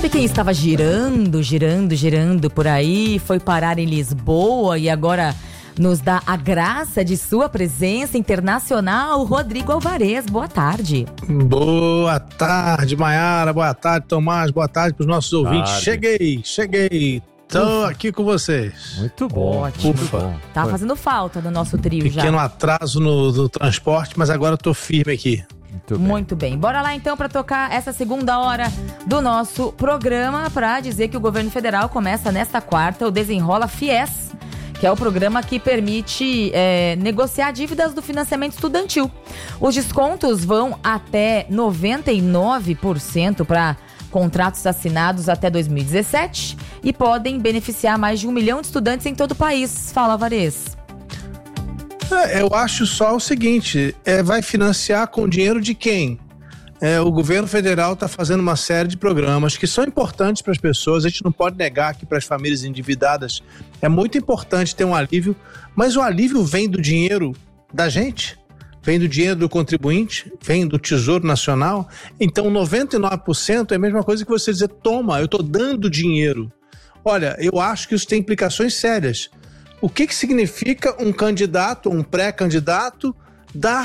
Sabe quem estava girando por aí, foi parar em Lisboa e agora nos dá a graça de sua presença internacional? Rodrigo Alvarez, boa tarde. Boa tarde, Maiara, boa tarde, Tomás, boa tarde para os nossos ouvintes. Cheguei. Tô aqui com vocês. Muito bom. Ótimo. Tá fazendo falta no nosso trio já. Pequeno atraso no transporte, mas agora eu tô firme aqui. Muito bem. Bora lá então para tocar essa segunda hora do nosso programa para dizer que o governo federal começa nesta quarta o Desenrola Fies, que é o programa que permite negociar dívidas do financiamento estudantil. Os descontos vão até 99% para contratos assinados até 2017 e podem beneficiar mais de 1 milhão de estudantes em todo o país. Fala, Alvarez. Eu acho só o seguinte, vai financiar com dinheiro de quem? O governo federal está fazendo uma série de programas que são importantes para as pessoas, a gente não pode negar que para as famílias endividadas é muito importante ter um alívio, mas o alívio vem do dinheiro da gente, vem do dinheiro do contribuinte, vem do Tesouro Nacional, então 99% é a mesma coisa que você dizer, toma, eu estou dando dinheiro. Olha, eu acho que isso tem implicações sérias. O que significa um candidato, um pré-candidato, dar